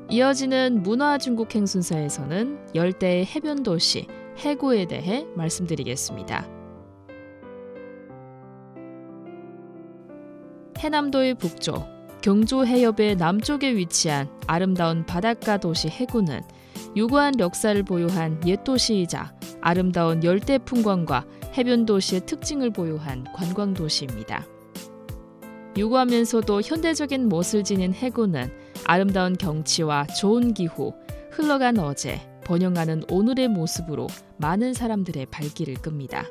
이어지는 문화중국 행순사에서는 열대의 해변 도시 해구에 대해 말씀드리겠습니다. 해남도의 북쪽, 경주 해협의 남쪽에 위치한 아름다운 바닷가 도시 해구는 유구한 역사를 보유한 옛 도시이자 아름다운 열대 풍광과 해변 도시의 특징을 보유한 관광 도시입니다. 유구하면서도 현대적인 멋을 지닌 해구는 아름다운 경치와 좋은 기후, 흘러간 어제, 번영하는 오늘의 모습으로 많은 사람들의 발길을 끕니다.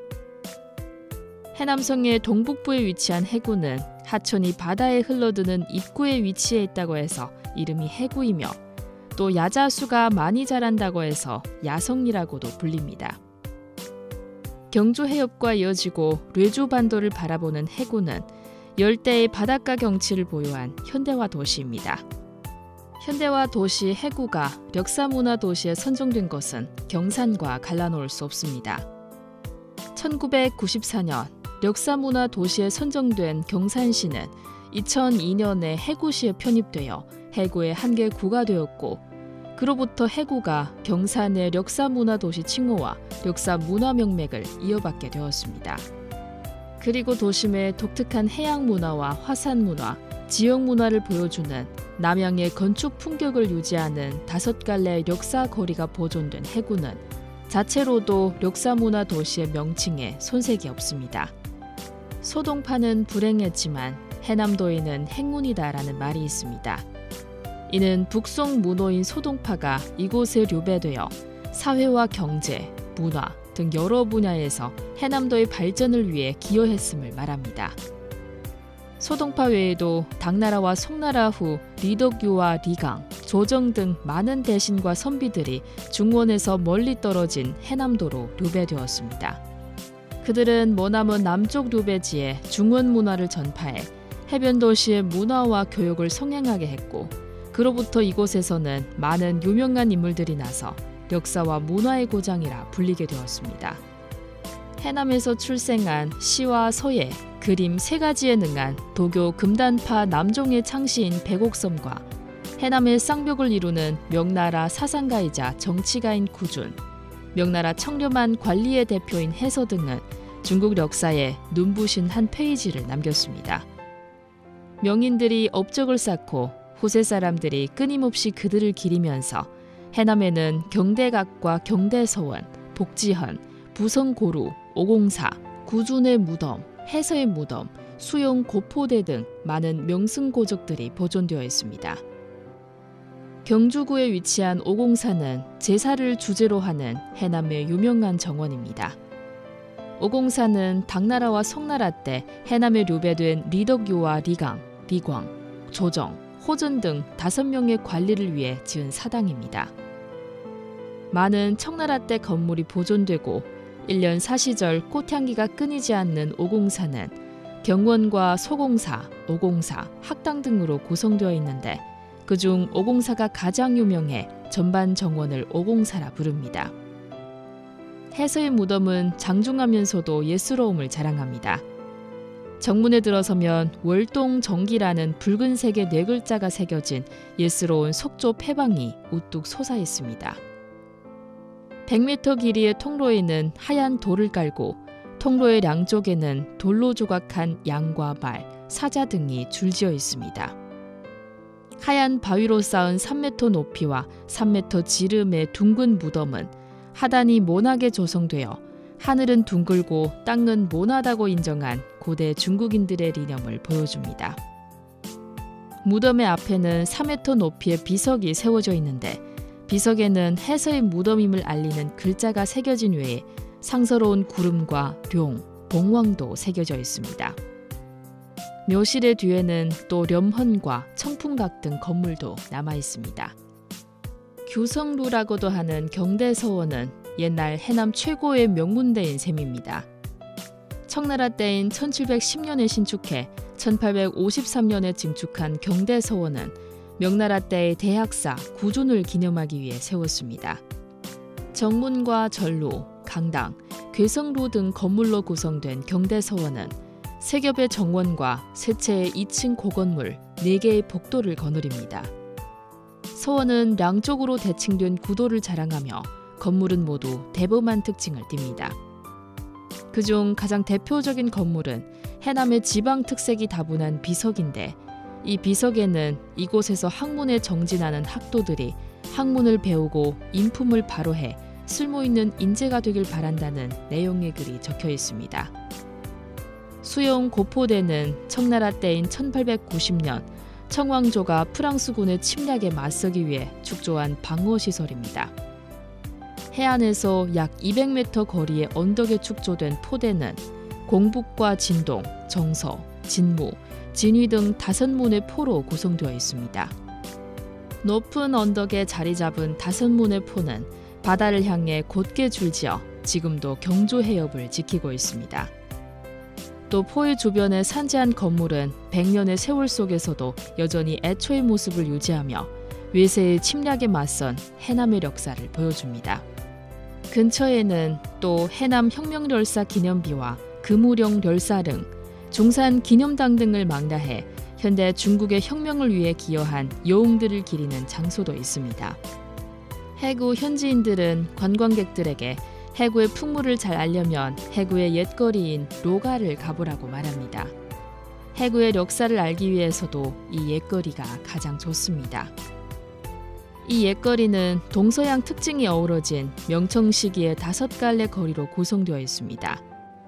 해남성의 동북부에 위치한 해구는 하천이 바다에 흘러드는 입구에 위치해 있다고 해서 이름이 해구이며 또 야자수가 많이 자란다고 해서 야성리라고도 불립니다. 경주 해협과 이어지고 뢰주 반도를 바라보는 해구는 열대의 바닷가 경치를 보유한 현대화 도시입니다. 현대화 도시 해구가 역사문화 도시에 선정된 것은 경산과 갈라놓을 수 없습니다. 1994년 역사문화 도시에 선정된 경산시는 2002년에 해구시에 편입되어 해구의 한 개 구가 되었고 그로부터 해구가 경산의 역사문화도시 칭호와 역사문화명맥을 이어받게 되었습니다. 그리고 도심의 독특한 해양문화와 화산문화, 지역문화를 보여주는 남양의 건축 풍격을 유지하는 5갈래의 역사거리가 보존된 해구는 자체로도 역사문화도시의 명칭에 손색이 없습니다. 소동파는 불행했지만 해남도에는 행운이다라는 말이 있습니다. 이는 북송 문호인 소동파가 이곳에 류배되어 사회와 경제, 문화 등 여러 분야에서 해남도의 발전을 위해 기여했음을 말합니다. 소동파 외에도 당나라와 송나라 후 리덕유와 리강, 조정 등 많은 대신과 선비들이 중원에서 멀리 떨어진 해남도로 류배되었습니다. 그들은 머나먼 남쪽 류배지에 중원 문화를 전파해 해변 도시의 문화와 교육을 성행하게 했고 그로부터 이곳에서는 많은 유명한 인물들이 나서 역사와 문화의 고장이라 불리게 되었습니다. 해남에서 출생한 시와 서예, 그림 3가지에 능한 도교 금단파 남종의 창시인 백옥섬과 해남의 쌍벽을 이루는 명나라 사상가이자 정치가인 구준, 명나라 청렴한 관리의 대표인 해서 등은 중국 역사에 눈부신 한 페이지를 남겼습니다. 명인들이 업적을 쌓고 후세 사람들이 끊임없이 그들을 기리면서 해남에는 경대각과 경대서원, 복지현, 부성고루, 오공사, 구준의 무덤, 해서의 무덤, 수용 고포대 등 많은 명승고적들이 보존되어 있습니다. 경주구에 위치한 오공사는 제사를 주제로 하는 해남의 유명한 정원입니다. 오공사는 당나라와 송나라 때 해남에 류배된 리덕유와 리강, 리광, 조정, 호전 등 5명의 관리를 위해 지은 사당입니다. 많은 청나라 때 건물이 보존되고 1년 사시절 꽃향기가 끊이지 않는 오공사는 경원과 소공사, 오공사, 학당 등으로 구성되어 있는데 그중 오공사가 가장 유명해 전반 정원을 오공사라 부릅니다. 해서의 무덤은 장중하면서도 예스러움을 자랑합니다. 정문에 들어서면 월동정기라는 붉은색의 4글자가 새겨진 예스러운 석조 폐방이 우뚝 솟아 있습니다. 100m 길이의 통로에는 하얀 돌을 깔고 통로의 양쪽에는 돌로 조각한 양과 말, 사자 등이 줄지어 있습니다. 하얀 바위로 쌓은 3m 높이와 3m 지름의 둥근 무덤은 하단이 모나게 조성되어 하늘은 둥글고 땅은 모나다고 인정한 고대 중국인들의 리념을 보여줍니다. 무덤의 앞에는 3m 높이의 비석이 세워져 있는데 비석에는 해서의 무덤임을 알리는 글자가 새겨진 외에 상서로운 구름과 룡, 봉황도 새겨져 있습니다. 묘실의 뒤에는 또 렴헌과 청풍각 등 건물도 남아 있습니다. 규성루라고도 하는 경대서원은 옛날 해남 최고의 명문대인 셈입니다. 청나라 때인 1710년에 신축해 1853년에 증축한 경대서원은 명나라 때의 대학사 구준을 기념하기 위해 세웠습니다. 정문과 전루, 강당, 괴성루 등 건물로 구성된 경대서원은 3겹의 정원과 3채의 2층 고건물, 4개의 복도를 거느립니다. 초원은 양쪽으로 대칭된 구도를 자랑하며 건물은 모두 대범한 특징을 띱니다. 그중 가장 대표적인 건물은 해남의 지방 특색이 다분한 비석인데, 이 비석에는 이곳에서 학문에 정진하는 학도들이 학문을 배우고 인품을 바로해 쓸모있는 인재가 되길 바란다는 내용의 글이 적혀 있습니다. 수용 고포대는 청나라 때인 1890년 청왕조가 프랑스군의 침략에 맞서기 위해 축조한 방어시설입니다. 해안에서 약 200m 거리의 언덕에 축조된 포대는 공북과 진동, 정서, 진무, 진위 등 5문의 포로 구성되어 있습니다. 높은 언덕에 자리 잡은 5문의 포는 바다를 향해 곧게 줄지어 지금도 경조 해협을 지키고 있습니다. 또 포의 주변에 산재한 건물은 100년의 세월 속에서도 여전히 애초의 모습을 유지하며 외세의 침략에 맞선 해남의 역사를 보여줍니다. 근처에는 또 해남 혁명열사 기념비와 금우령 열사릉, 중산 기념당 등을 망라해 현대 중국의 혁명을 위해 기여한 여웅들을 기리는 장소도 있습니다. 해구 현지인들은 관광객들에게 해구의 풍물을 잘 알려면 해구의 옛거리인 로가를 가보라고 말합니다. 해구의 역사를 알기 위해서도 이 옛거리가 가장 좋습니다. 이 옛거리는 동서양 특징이 어우러진 명청 시기의 5갈래 거리로 구성되어 있습니다.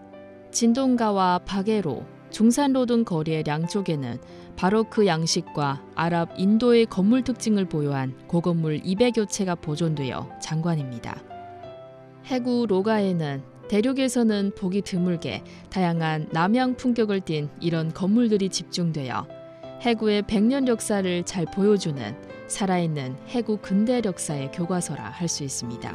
진동가와 바게로, 중산로 등 거리의 양쪽에는 바로크 양식과 아랍, 인도의 건물 특징을 보유한 고건물 200여 채가 보존되어 장관입니다. 해구 로가에는 대륙에서는 보기 드물게 다양한 남양 풍격을 띤 이런 건물들이 집중되어 해구의 100년 역사를 잘 보여주는 살아있는 해구 근대 역사의 교과서라 할 수 있습니다.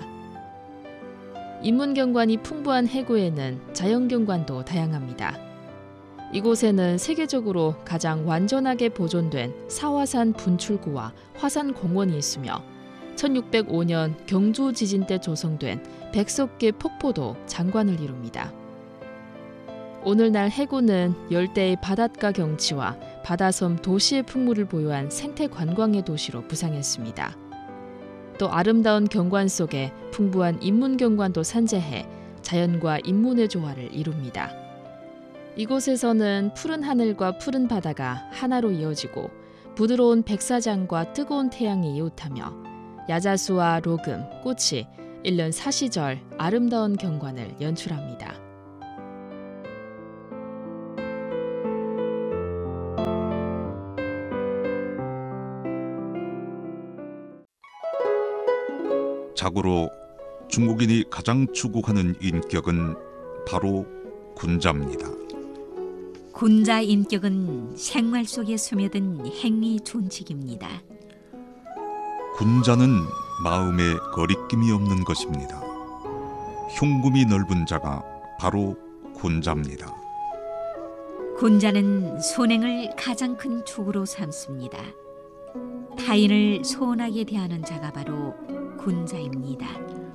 인문경관이 풍부한 해구에는 자연경관도 다양합니다. 이곳에는 세계적으로 가장 완전하게 보존된 사화산 분출구와 화산공원이 있으며 1605년 경주 지진 때 조성된 백석계 폭포도 장관을 이룹니다. 오늘날 해구는 열대의 바닷가 경치와 바다섬 도시의 풍물을 보유한 생태 관광의 도시로 부상했습니다. 또 아름다운 경관 속에 풍부한 인문경관도 산재해 자연과 인문의 조화를 이룹니다. 이곳에서는 푸른 하늘과 푸른 바다가 하나로 이어지고 부드러운 백사장과 뜨거운 태양이 이웃하며 야자수와 로금, 꽃이 1년 사시절 아름다운 경관을 연출합니다. 자고로 중국인이 가장 추구하는 인격은 바로 군자입니다. 군자 인격은 생활 속에 스며든 행위 존칙입니다. 군자는 마음에 거리낌이 없는 것입니다. 흉금이 넓은 자가 바로 군자입니다. 군자는 손행을 가장 큰 축으로 삼습니다. 타인을 소원하게 대하는 자가 바로 군자입니다.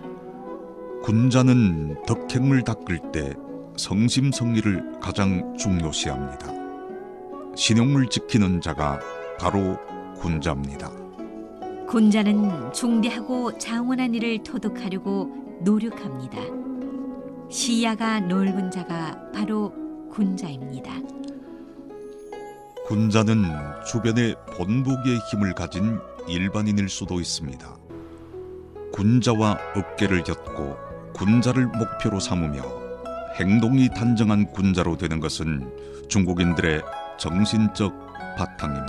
군자는 덕행을 닦을 때 성심성의를 가장 중요시합니다. 신용을 지키는 자가 바로 군자입니다. 군자는 중대하고 장원한 일을 토득하려고 노력합니다. 시야가 넓은 자가 바로 군자입니다. 군자는 주변에 본보기의 힘을 가진 일반인일 수도 있습니다. 군자와 어깨를 엮고 군자를 목표로 삼으며 행동이 단정한 군자로 되는 것은 중국인들의 정신적 바탕입니다.